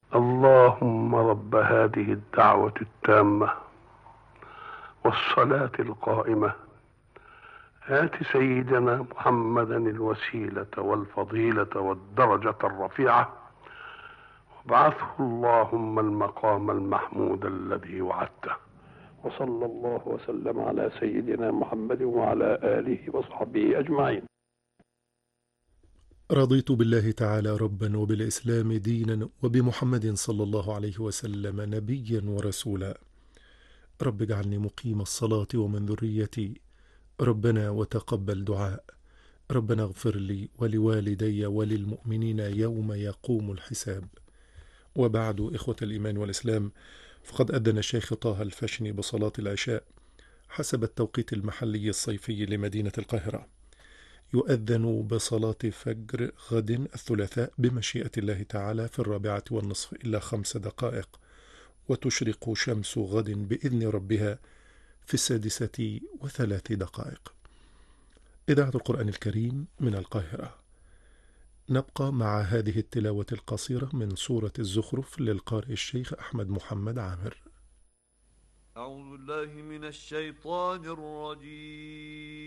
اللهم رب هذه الدعوة التامة والصلاة القائمة، آت سيدنا محمدا الوسيلة والفضيلة والدرجة الرفيعة، وابعثه اللهم المقام المحمود الذي وعدته. وصلى الله وسلم على سيدنا محمد وعلى آله وصحبه أجمعين. رضيت بالله تعالى ربا وبالإسلام دينا وبمحمد صلى الله عليه وسلم نبيا ورسولا. رب اجعلني مقيم الصلاة ومن ذريتي، ربنا وتقبل دعاء. ربنا اغفر لي ولوالدي وللمؤمنين يوم يقوم الحساب. وبعد، إخوة الإيمان والإسلام، فقد أذن الشيخ طه الفشني بصلاة العشاء حسب التوقيت المحلي الصيفي لمدينة القاهرة. يؤذن بصلاة فجر غد الثلاثاء بمشيئة الله تعالى في 4:30 إلا 5 دقائق، وتشرق شمس غد بإذن ربها في 6:03 دقائق. إذاعة القرآن الكريم من القاهرة. نبقى مع هذه التلاوة القصيرة من سورة الزخرف للقارئ الشيخ أحمد محمد عامر. أعوذ بالله من الشيطان الرجيم.